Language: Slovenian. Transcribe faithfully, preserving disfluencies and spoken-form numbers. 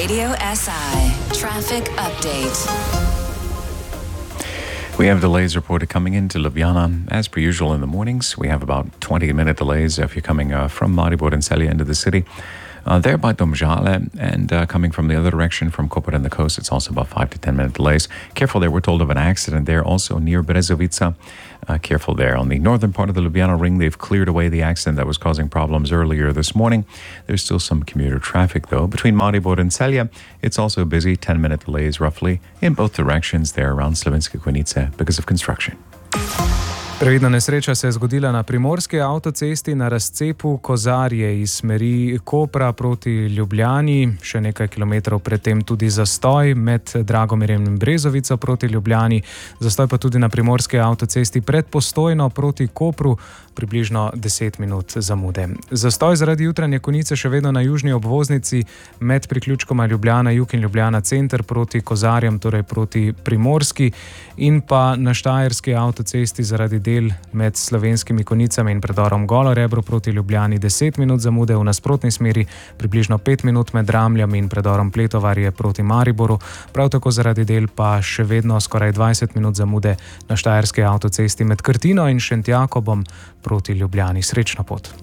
Radio S I traffic update. We have delays reported coming into Ljubljana. As per usual in the mornings, we have about twenty minute delays if you're coming uh, from Maribor and Celje into the city. Uh, there by Domžale, and uh, coming from the other direction from Koper and the coast, it's also about five to ten minute delays. Careful there, we're told of an accident there also near Brezovica. Uh, careful there. On the northern part of the Ljubljana ring, they've cleared away the accident that was causing problems earlier this morning. There's still some commuter traffic though. Between Maribor and Celje, it's also busy, ten minute delays roughly in both directions there around Slovenske Konjice because of construction. Previdna nesreča se je zgodila na primorski avtocesti na razcepu Kozarje iz smeri Kopra proti Ljubljani. Še nekaj kilometrov predtem tudi zastoj med Dragomirjem in Brezovico proti Ljubljani. Zastoj pa tudi na primorski avtocesti pred Postojno proti Kopru, približno deset minut zamude. Zastoj zaradi jutranje konice še vedno na južni obvoznici med priključkoma Ljubljana jug in Ljubljana center proti Kozarjem, torej proti Primorski, in pa na štajerski avtocesti zaradi del med Slovenskimi Konjicami in predorom Golo Rebro proti Ljubljani deset minut zamude, v nasprotni smeri približno pet minut med Ramljami in predorom Pletovarje proti Mariboru. Prav tako zaradi del pa še vedno skoraj dvajset minut zamude na štajerski avtocesti med Krtino in Šentjakobom proti Ljubljani. Srečno pot.